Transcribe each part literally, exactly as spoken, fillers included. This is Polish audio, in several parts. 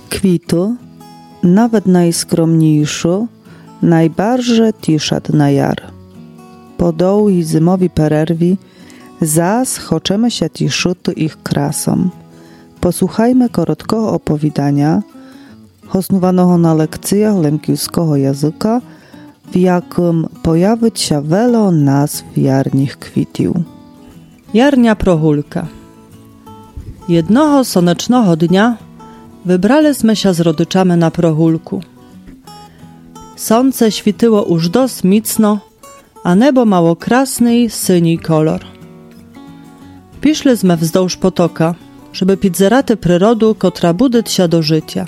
Kwitu, nawet najskromniejszy, najbardziej tiszat na jar. Po dołu zimowi pererwi zas chcemy się tiszytu ich krasom. Posłuchajmy krótkiego opowiadania, osnowanego na lekcjach lemkiewskiego języka, w jakim pojawi się wiele nazw jarnych kwitów. Jarnia prochulka. Jednego słonecznego dnia wybraliśmy się z rodyczami na prochulku. Słońce śwityło już dość mocno, a niebo mało krasny syni kolor. Piszliśmy wzdłuż potoka, żeby pić zeraty przyrodu, kotra budyć się do życia.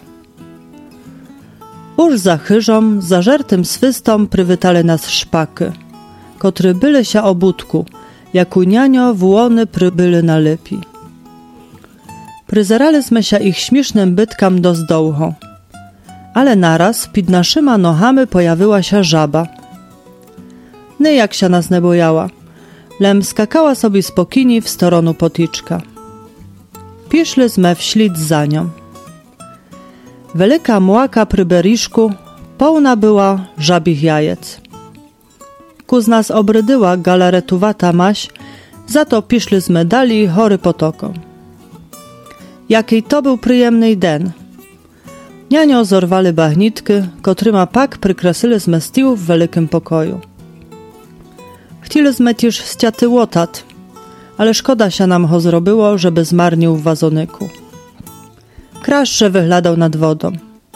Już za chyżą, zażertym swystom przywitali nas szpaky, kotry byli się o budku, jak unianio włony przybyli na lepi. Przyzeraliśmy się ich śmiesznym bytkam do zdołho, ale naraz pod naszyma nohami pojawiła się żaba. Nie jak się nas nie bojała, lem skakała sobie spokojnie w stronę poticzka. Piszliśmy w ślid za nią. Wielka młaka przy beriszku pełna była żabich jajec. Ku z nas obrydyła galaretowata maś, za to piszliśmy dali chory potoką. Jaki to był przyjemny den. Nianio zorwali bagnitki, kotryma pak przykreśliliśmy z tyłu w wielkim pokoju. Chcieliśmy też ściaty łotat, ale szkoda się nam ho zrobiło, żeby zmarnił w wazonyku. Kraszcze wyglądał nad wodą.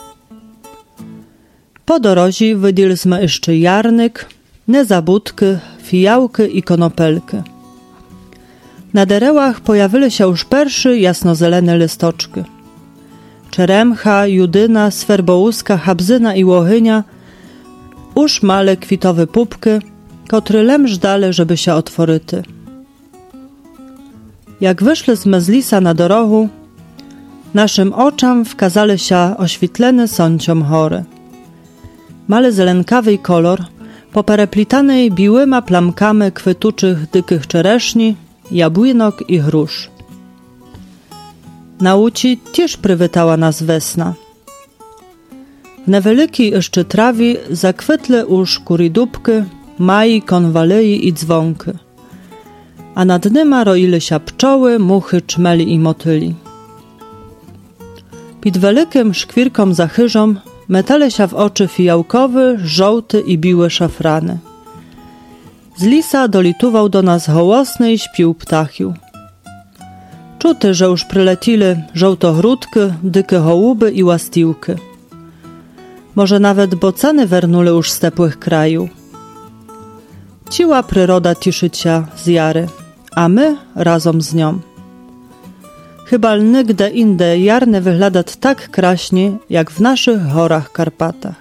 Po dorozi wydiliśmy jeszcze jarnyk, nezabudki, fijałki i konopelki. Na derełach pojawili się już pierwsze jasnozelene listoczki. Czeremcha, judyna, swerbołuska, habzyna i łohynia już male kwitowe pupki, kotry lem żdale, żeby się otworyty. Jak wyszliśmy z lisa na dorogu, naszym oczom wkazali się oświetlene sąciom chory. Male zelenkawy kolor, popereplitanej biłyma plamkami kwytuczych dykich czereszni, jabłynok i grusz. Na łuci też przywitała nas wesna. W newielkiej jeszcze trawi zakwitły już kuridubki, maji, konwalei i dzwonki, a nad nyma roili się pczoły, muchy, czmeli i motyli. Pod wielkim szkwirkom za chyżą metali się w oczy fijałkowy, żołty i biły szafrany. Z lisa dolituwał do nas hołosny i śpił ptachiu. Czuty, że już przylecili żołtohrudki, dykie hołuby i łastiłki. Może nawet bocany wernuli już z tepłych kraju. Ciła przyroda tiszyć się z jary, a my razem z nią. Chyba nigdy indy jarne wygląda tak kraśnie, jak w naszych horach Karpatach.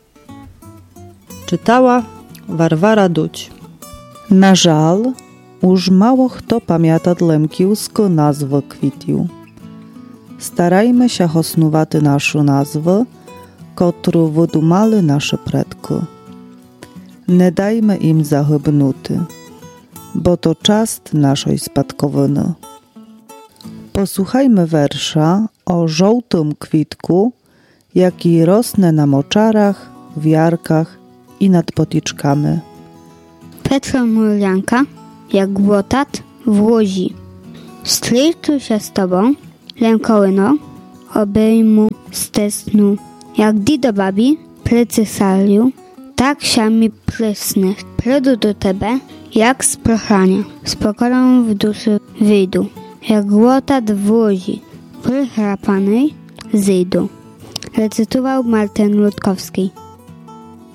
Czytała Warwara Duć. Na żal, już mało kto pamięta lemkiewską nazwę kwitów. Starajmy się osnować naszą nazwę, którą wydumali nasze predki. Nie dajmy im zahybnuty, bo to czas naszej spadkowiny. Posłuchajmy wersza o żołtym kwitku, jaki rosnie na moczarach, w jarkach i nad poticzkami. Petra Murlanka, jak łotat w łozi. Stryjczu się z tobą, lękołyno, obejmu stesnu. Jak di do babi, plecy saliu, tak siami prysnych. Przyjdę do tebe, jak z prochania, z pokorą w duszy wyjdu. Jak łotat w łozi, prychrapanej zejdu. Recytował Martin Rutkowski.